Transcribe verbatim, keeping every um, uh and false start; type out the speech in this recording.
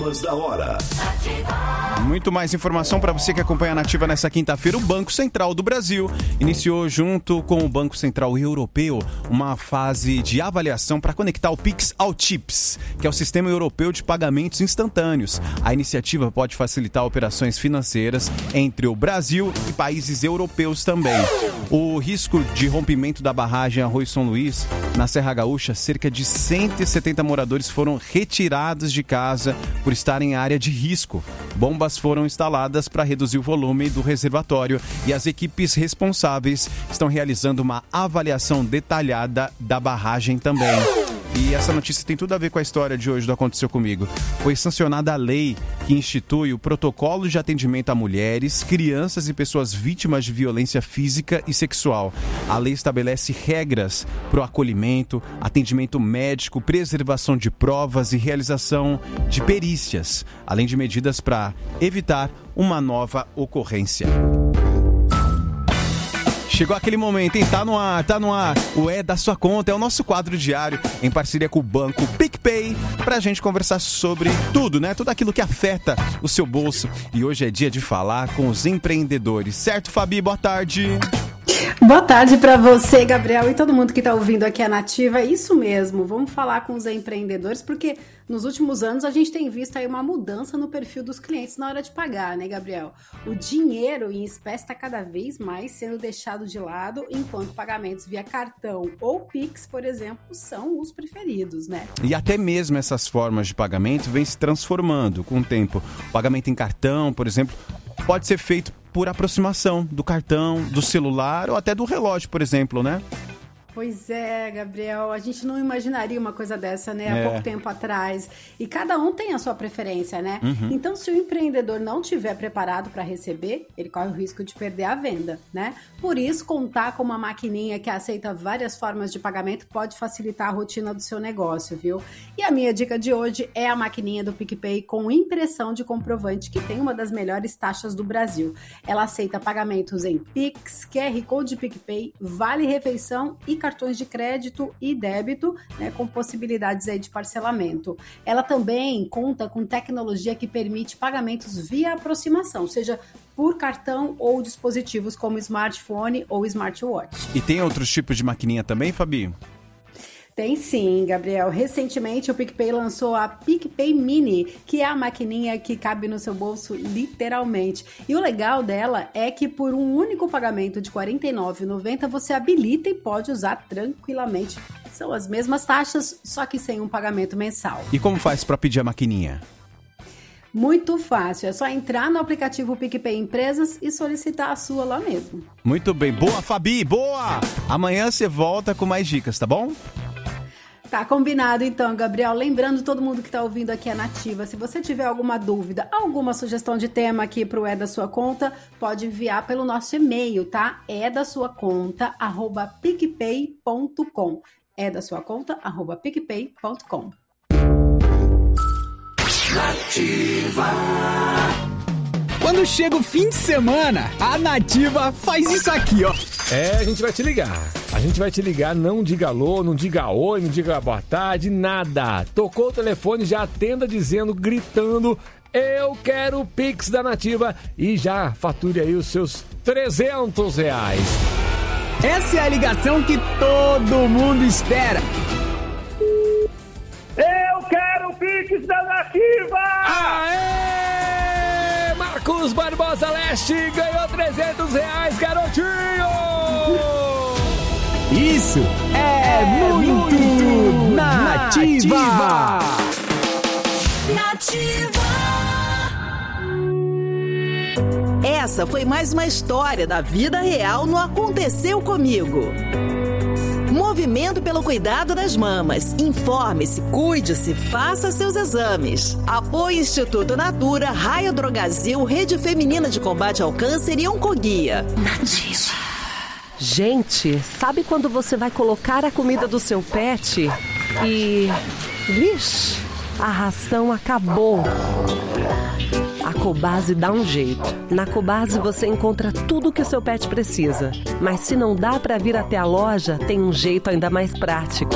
Informativas da hora. Muito mais informação para você que acompanha a Nativa nessa quinta-feira. O Banco Central do Brasil iniciou, junto com o Banco Central Europeu, uma fase de avaliação para conectar o Pix ao Chips, que é o Sistema Europeu de Pagamentos Instantâneos. A iniciativa pode facilitar operações financeiras entre o Brasil e países europeus também. O risco de rompimento da barragem Arroio São Luís, na Serra Gaúcha, cerca de cento e setenta moradores foram retirados de casa por estarem em área de risco. Bombas foram instaladas para reduzir o volume do reservatório e as equipes responsáveis estão realizando uma avaliação detalhada da barragem também. E essa notícia tem tudo a ver com a história de hoje do Aconteceu Comigo. Foi sancionada a lei que institui o protocolo de atendimento a mulheres, crianças e pessoas vítimas de violência física e sexual. A lei estabelece regras para o acolhimento, atendimento médico, preservação de provas e realização de perícias, além de medidas para evitar uma nova ocorrência. Chegou aquele momento, hein? Tá no ar, tá no ar. O É da Sua Conta é o nosso quadro diário em parceria com o Banco PicPay pra gente conversar sobre tudo, né? Tudo aquilo que afeta o seu bolso. E hoje é dia de falar com os empreendedores. Certo, Fabi? Boa tarde. Boa tarde para você, Gabriel, e todo mundo que está ouvindo aqui a Nativa. É isso mesmo, vamos falar com os empreendedores, porque nos últimos anos a gente tem visto aí uma mudança no perfil dos clientes na hora de pagar, né, Gabriel? O dinheiro em espécie está cada vez mais sendo deixado de lado, enquanto pagamentos via cartão ou Pix, por exemplo, são os preferidos, né? E até mesmo essas formas de pagamento vêm se transformando com o tempo. O pagamento em cartão, por exemplo, pode ser feito por aproximação do cartão, do celular ou até do relógio, por exemplo, né? Pois é, Gabriel, a gente não imaginaria uma coisa dessa, né, há É. pouco tempo atrás. E cada um tem a sua preferência, né? Uhum. Então, se o empreendedor não estiver preparado para receber, ele corre o risco de perder a venda, né? Por isso, contar com uma maquininha que aceita várias formas de pagamento pode facilitar a rotina do seu negócio, viu? E a minha dica de hoje é a maquininha do PicPay com impressão de comprovante, que tem uma das melhores taxas do Brasil. Ela aceita pagamentos em Pix, Q R Code PicPay, Vale Refeição e cartões de crédito e débito, né, com possibilidades aí de parcelamento. Ela também conta com tecnologia que permite pagamentos via aproximação, seja por cartão ou dispositivos como smartphone ou smartwatch. E tem outros tipos de maquininha também, Fabi? Tem sim, Gabriel. Recentemente o PicPay lançou a PicPay Mini, que é a maquininha que cabe no seu bolso literalmente. E o legal dela é que por um único pagamento de quarenta e nove reais e noventa centavos você habilita e pode usar tranquilamente. São as mesmas taxas, só que sem um pagamento mensal. E como faz para pedir a maquininha? Muito fácil, é só entrar no aplicativo PicPay Empresas e solicitar a sua lá mesmo. Muito bem. Boa, Fabi, boa! Amanhã você volta com mais dicas, tá bom? Tá combinado então, Gabriel. Lembrando todo mundo que tá ouvindo aqui a Nativa, se você tiver alguma dúvida, alguma sugestão de tema aqui pro É da Sua Conta, pode enviar pelo nosso e-mail, tá? É da sua conta, arroba picpay ponto com. É da sua conta, arroba picpay ponto com. Nativa. Quando chega o fim de semana, a Nativa faz isso aqui, ó. É, a gente vai te ligar. A gente vai te ligar, não diga alô, não diga oi, não diga boa tarde, nada. Tocou o telefone, já atenda dizendo, gritando, eu quero o Pix da Nativa e já fature aí os seus trezentos reais. Essa é a ligação que todo mundo espera. Eu quero o Pix da Nativa! Aê! Marcos Barbosa Leste ganhou trezentos reais, garotinho! Isso é, é muito, muito Nativa! Nativa! Essa foi mais uma história da vida real no Aconteceu Comigo. Movimento pelo cuidado das mamas. Informe-se, cuide-se, faça seus exames. Apoio Instituto Natura, Raio Drogazil, Rede Feminina de Combate ao Câncer e Oncoguia. Nativa. Gente, sabe quando você vai colocar a comida do seu pet e... vixe, a ração acabou? A Cobase dá um jeito. Na Cobase você encontra tudo o que o seu pet precisa. Mas se não dá para vir até a loja, tem um jeito ainda mais prático.